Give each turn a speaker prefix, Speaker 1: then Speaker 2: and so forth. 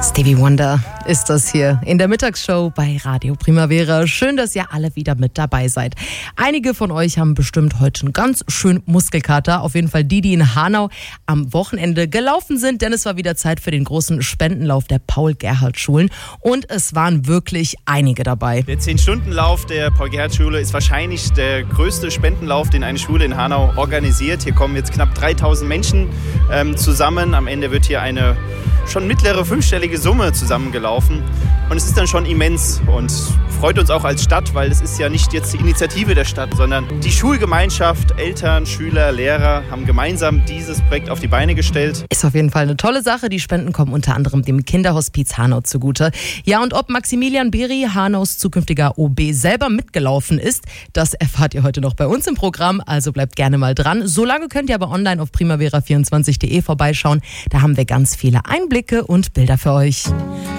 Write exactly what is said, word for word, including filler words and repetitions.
Speaker 1: Stevie Wonder ist das hier in der Mittagsshow bei Radio Primavera. Schön, dass ihr alle wieder mit dabei seid. Einige von euch haben bestimmt heute einen ganz schönen Muskelkater. Auf jeden Fall die, die in Hanau am Wochenende gelaufen sind, denn es war wieder Zeit für den großen Spendenlauf der Paul-Gerhardt-Schulen. Und es waren wirklich einige dabei.
Speaker 2: Der zehn-Stunden-Lauf der Paul-Gerhardt-Schule ist wahrscheinlich der größte Spendenlauf, den eine Schule in Hanau organisiert. Hier kommen jetzt knapp dreitausend Menschen ähm, zusammen. Am Ende wird hier eine schon mittlere fünfstellige Summe zusammengelaufen. Und es ist dann schon immens und freut uns auch als Stadt, weil es ist ja nicht jetzt die Initiative der Stadt, sondern die Schulgemeinschaft, Eltern, Schüler, Lehrer haben gemeinsam dieses Projekt auf die Beine gestellt.
Speaker 1: Ist auf jeden Fall eine tolle Sache. Die Spenden kommen unter anderem dem Kinderhospiz Hanau zugute. Ja, und ob Maximilian Beri, Hanaus zukünftiger O B, selber mitgelaufen ist, das erfahrt ihr heute noch bei uns im Programm. Also bleibt gerne mal dran. Solange könnt ihr aber online auf primavera vierundzwanzig punkt de vorbeischauen. Da haben wir ganz viele Einblicke und Bilder für euch.